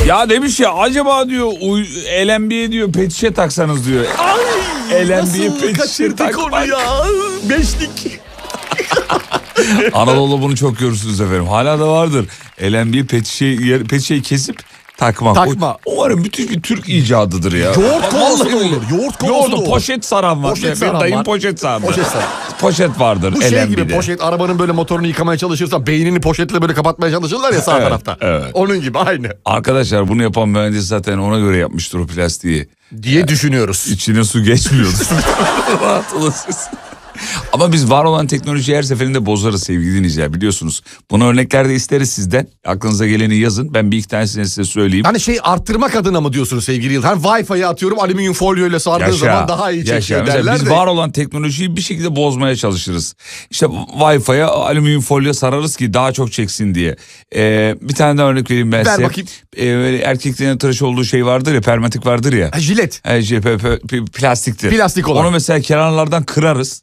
Ya demiş ya acaba diyor LMB'ye diyor pet şişe taksanız diyor. Ay, LMB'ye nasıl pet şişe kaçırdık onu ya. Beşlik. Anadolu'da bunu çok görürsünüz efendim. Hala da vardır. LMB pet şişeyi kesip takmak. Takma. Umarım müthiş bir Türk icadıdır ya. Yoğurt kovası da olur. Yoğurt kovası da olur. Poşet saran var. Poşet saran Dayım var. poşet sardı. Poşet saran. Poşet vardır. Bu şey LMB'de. gibi poşet, arabanın böyle motorunu yıkamaya çalışırsan beynini poşetle böyle kapatmaya çalışırlar ya sağ Evet, tarafta. evet. Onun gibi aynı. Arkadaşlar bunu yapan mühendis zaten ona göre yapmıştır o plastiği. Diye düşünüyoruz. İçine su geçmiyordu. Rahat olun siz. Ama biz var olan teknolojiyi her seferinde bozarız sevgili dinleyiciler, biliyorsunuz. Buna örnekler de isteriz sizden. Aklınıza geleni yazın. Ben bir iki tanesini size söyleyeyim. Hani arttırmak adına mı diyorsunuz sevgili Yıldırım? Hani Wi-Fi'ye atıyorum alüminyum folyo ile sardığı zaman daha iyi çekiyor derler biz de. var olan teknolojiyi bir şekilde bozmaya çalışırız. İşte Wi-Fi'ye alüminyum folyo sararız ki daha çok çeksin diye. Bir tane daha örnek vereyim ben size. Ver bakayım. Erkeklerin tıraş olduğu şey vardır ya, permatik vardır ya. Jilet. Plastiktir. Plastik olan. Onu mesela kenarlardan kırarız.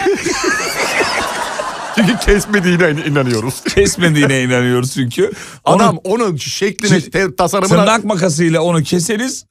Çünkü kesmediğine inanıyoruz. Kesmediğine inanıyoruz çünkü. Adam onun şekline, tasarımına... Tırnak makasıyla onu keseriz.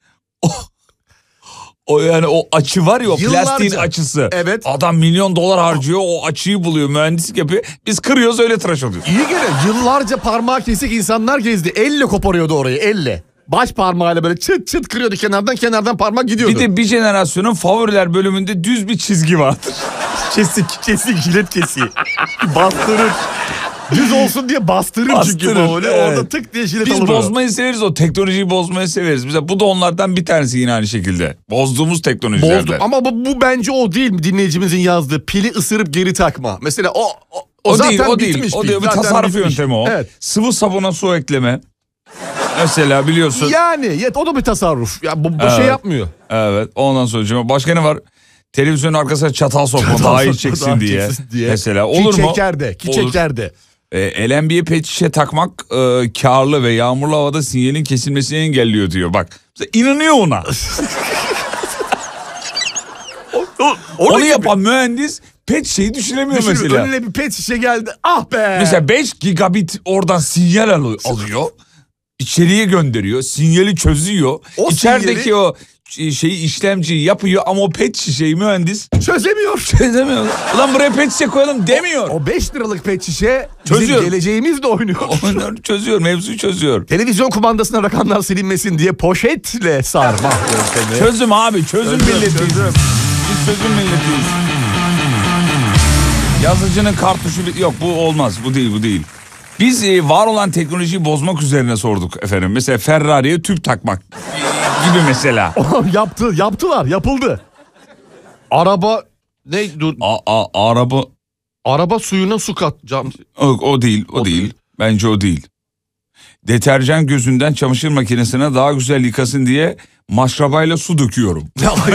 O yani o açı var ya, o Yıllarca. plastiğin açısı. Evet. Adam milyon dolar harcıyor, o açıyı buluyor, mühendislik yapıyor. Biz kırıyoruz, öyle tıraş oluyoruz. İyi gene yıllarca parmağı kesik insanlar gezdi. Elle koparıyordu orayı, elle. Baş parmağıyla böyle çıt çıt kırıyordu kenardan parmak gidiyordu. Bir de bir jenerasyonun favoriler bölümünde düz bir çizgi vardır. Kesik jilet kesiği. Bastırır. Düz olsun diye bastırır çünkü böyle. Evet. Orada tık diye jilet Biz alır. bozmayı severiz, o teknolojiyi bozmayı severiz. Mesela bu da onlardan bir tanesi yine aynı şekilde. Bozduğumuz teknolojilerden. Bozdum ama bu bence o değil mi dinleyicimizin yazdığı? Pili ısırıp geri takma. Mesela o zaten değil, o bitmiş. değil. O değil, bir tasarruf yöntemi o. Evet. Sıvı sabuna su ekleme. Mesela biliyorsun. Yani o da bir tasarruf. Ya bu Evet. şey yapmıyor. Evet. Ondan sonra başka ne var? Televizyonun arkasına çatal sokma daha iyi çeksin diye. Mesela olur mu? Çeker de. LMB'ye pet şişe takmak karlı ve yağmurlu havada sinyalin kesilmesini engelliyor diyor. Bak inanıyor ona. Onu yapan mühendis pet şişeyi düşünemiyor mesela. Önüne bir pet şişe geldi. Ah be. Mesela 5 gigabit oradan sinyal alıyor. İçeriye gönderiyor. Sinyali çözüyor. İçerideki o işlemciyi yapıyor ama o pet şişeyi mühendis çözemiyor. Ulan buraya pet şişe koyalım demiyor. O 5 liralık pet şişe çözüyor. Bizim geleceğimizle oynuyor. Onları çözüyor, mevzuyu çözüyor. Televizyon kumandasına rakamlar silinmesin diye poşetle sarma. Çözüm abi, çözüm milletiyiz. Biz çözüm milletiyiz. Yazıcının kartuşu yok, bu olmaz, bu değil. Biz var olan teknolojiyi bozmak üzerine sorduk efendim. Mesela Ferrari'ye tüp takmak gibi mesela. Yaptılar, yapıldı. Araba ne dur? Araba suyuna su kat. O değil. Bence o değil. Deterjan gözünden çamaşır makinesine daha güzel yıkasın diye maşrabayla su döküyorum.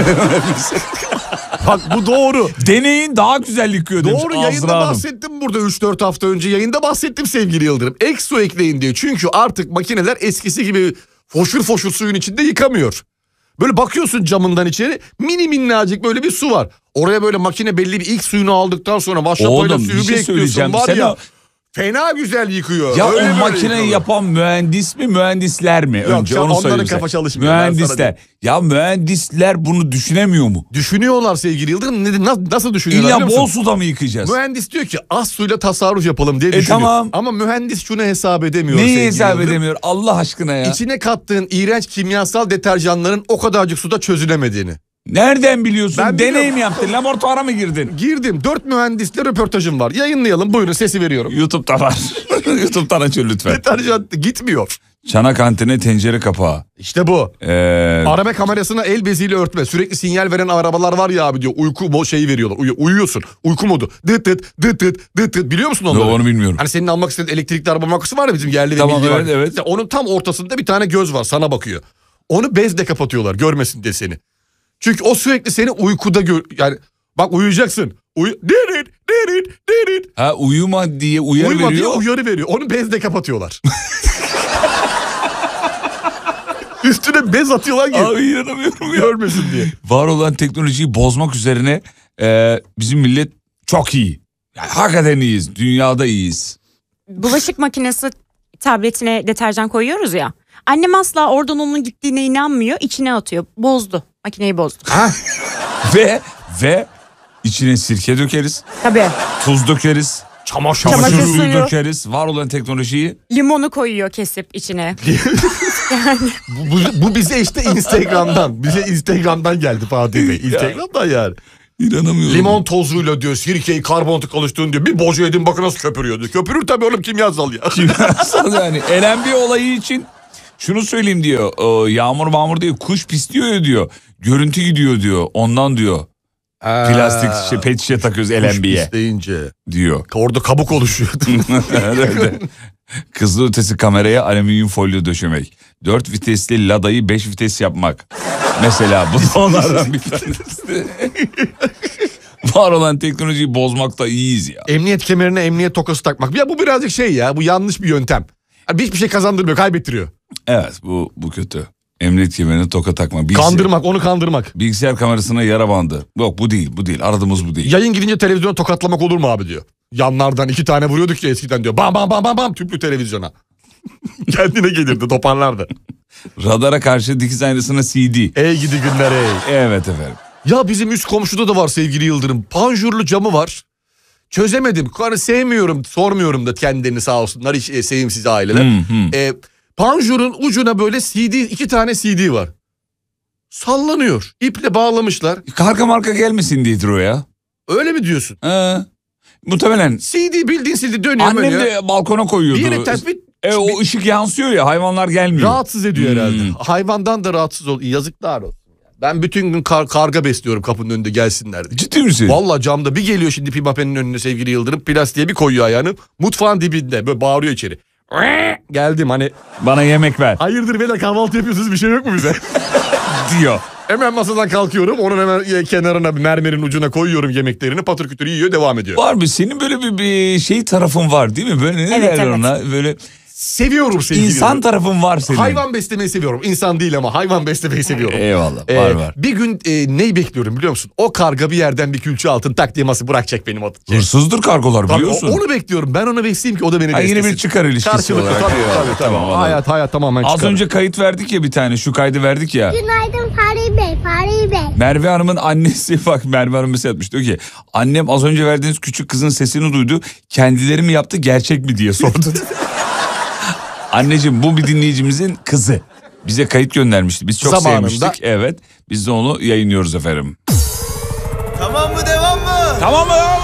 Bak bu doğru. Deneyin, daha güzel yıkıyor demiş. Doğru, yayında bahsettim burada 3-4 hafta önce yayında bahsettim sevgili Yıldırım. Ek su ekleyin diye. Çünkü artık makineler eskisi gibi foşur suyun içinde yıkamıyor. Böyle bakıyorsun camından içeri, mini minnacık böyle bir su var. Oraya böyle makine belli bir ilk suyunu aldıktan sonra maşrapayla suyu bir ekliyorsun var ya. Fena güzel yıkıyor. Ya öyle o makineyi yapan mühendis mi, mühendisler mi? Yok, önce onu onların söyleyeyim. kafa çalışmıyor. Mühendisler. Ya mühendisler bunu düşünemiyor mu? Düşünüyorlar sevgili Yıldırım. Nasıl düşünüyorlar? İlla bol suda mı yıkayacağız? Mühendis diyor ki az suyla tasarruf yapalım diye düşünüyor. Tamam. Ama mühendis şunu hesap edemiyor. Neyi hesap edemiyor Allah aşkına ya? İçine kattığın iğrenç kimyasal deterjanların o kadarcık suda çözülemediğini. Nereden biliyorsun? Ben Deney mi yaptın? Laboratuvara mı girdin? Girdim. 4 mühendisle röportajım var. Yayınlayalım. Buyurun, sesi veriyorum. YouTube'da var. YouTube'dan açın lütfen. Deterjan gitmiyor. Çana kantine tencere kapağı. İşte bu. Araba kamerasına el beziyle örtme. Sürekli sinyal veren arabalar var ya abi diyor. Uyku şeyi veriyorlar. Uyuyorsun. Uyku modu. Dıt dıt. Biliyor musun onları? Yok, onu bilmiyorum. Hani senin almak istediğin elektrikli araba makası var ya bizim yerli ve tamam, milli var. Evet. İşte onun tam ortasında bir tane göz var, sana bakıyor. Onu bezle kapatıyorlar görmesin diye seni. Çünkü o sürekli seni uykuda yani bak uyuyacaksın. Ha, uyuma diye uyarı veriyor. Onu bezle kapatıyorlar. Üstüne bez atıyorlar ki. Abi inanamıyorum ya. Görmesin diye. Var olan teknolojiyi bozmak üzerine bizim millet çok iyi. Yani hakikaten iyiyiz. Dünyada iyiyiz. Bulaşık makinesi tabletine deterjan koyuyoruz ya. Annem asla oradan onun gittiğine inanmıyor. İçine atıyor. Bozdu. Makineyi bozdu. Ve içine sirke dökeriz. Tabii. Tuz dökeriz. Çamaşır Çamaşır Çamaşır suyu suyu. dökeriz. Var olan teknolojiyi. Limonu koyuyor kesip içine. Bu bize işte Instagram'dan. Bize Instagram'dan geldi Fatih Bey. Instagram'dan yani. İnanamıyorum. Limon tozuyla diyor sirkeyi karbonatı alıştığın diyor. Bir boca edin bakın nasıl köpürüyor diyor. Köpürür tabii oğlum kimyasal ya. Kimyasal yani. LNB olayı için şunu söyleyeyim diyor. Yağmur diyor. Kuş pisliyor ya diyor. Görüntü gidiyor diyor. Ondan diyor. Plastik pet şişe takıyoruz LNB'ye deyince diyor. orada kabuk oluşuyor. Öyle. Kızıl ötesi kameraya alüminyum folyo döşemek. 4 vitesli Lada'yı 5 vites yapmak. Mesela bu da onlardan bir tanesi. Var olan teknolojiyi bozmakta iyiyiz ya. Emniyet kemerine emniyet tokası takmak. Ya bu birazcık şey ya, bu yanlış bir yöntem. Yani hiçbir şey kazandırmıyor, kaybettiriyor. Evet, bu kötü. Emniyet kemerine toka takmak. Kandırmak, onu kandırmak. Bilgisayar kamerasına yara bandı. Yok bu değil. Aradığımız bu değil. Yayın gidince televizyona tokatlamak olur mu abi diyor. Yanlardan 2 tane vuruyorduk ya eskiden diyor. Bam bam bam bam bam tüplü televizyona. Kendine gelirdi, toparlardı. Radara karşı dikiz aynasına CD. Ey gidi günler ey. Evet efendim. Ya bizim üst komşuda da var sevgili Yıldırım. Panjurlu camı var. Çözemedim. Hani sevmiyorum, sormuyorum da kendilerini sağ olsunlar. Hiç sevimsiz aileler. Panjurun ucuna böyle CD, 2 tane CD var. Sallanıyor. İple bağlamışlar. Karka marka gelmesin diyedir o ya. Öyle mi diyorsun? Muhtemelen. CD bildiğin CD dönüyor. Annem de balkona koyuyordu. Bir yere tespit. O ışık yansıyor ya, hayvanlar gelmiyor. Rahatsız ediyor herhalde. Hayvandan da rahatsız ol. Yazıklar olsun. Ben bütün gün karga besliyorum kapının önünde gelsinler diye. Ciddi misin? Vallahi camda bir geliyor şimdi pimapenin önüne sevgili Yıldırım. Plastiğe bir koyuyor ayağını. Mutfağın dibinde böyle bağırıyor içeri. Geldim hani. Bana yemek ver. Hayırdır beyler kahvaltı yapıyorsunuz, bir şey yok mu bize? Diyor. Hemen masadan kalkıyorum. Onun hemen kenarına mermerin ucuna koyuyorum yemeklerini. Patır kütür yiyor, devam ediyor. Var mı? Senin böyle bir şey tarafın var değil mi? Böyle ne derler ona? Böyle seviyorum sevgili İnsan Yıldırım. tarafın var senin. Hayvan beslemeyi seviyorum. İnsan değil ama hayvan beslemeyi seviyorum. Eyvallah. Var. Bir gün neyi bekliyorum biliyor musun? O karga bir yerden bir külçe altın tak diye masaya bırakacak benim o. Hırsızdır kargolar biliyorsun. Onu bekliyorum. Ben onu besleyeyim ki o da beni beslesin. Yine bir çıkar ilişkisi Karşılıklı, olarak. tabii. Tamam. Hayat tamamen çıkar. Az önce kayıt verdik ya bir tane. Şu kaydı verdik ya. Günaydın Fahri Bey. Merve Hanım'ın annesi, bak Merve Hanım mesaj atmış. Diyor ki annem az önce verdiğiniz küçük kızın sesini duydu. Kendileri mi yaptı gerçek mi diye sordu. Anneciğim bu bir dinleyicimizin kızı. Bize kayıt göndermişti. Biz çok Zamanında. sevmiştik. Evet. Biz de onu yayınlıyoruz efendim. Tamam mı, devam mı? Tamam mı?